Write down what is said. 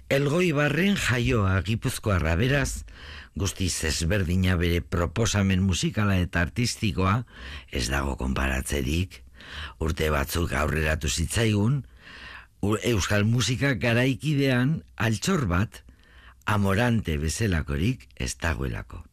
Elgoibarren jaioa Gipuzkoarra beraz, guztiz ezberdina bere proposamen musikala eta artistikoa, ez dago konparatzerik. Urte batzuk aurreratu zitzaigun, euskal musika garaikidean altxor bat, amorante bezalakorik ez dagoelako.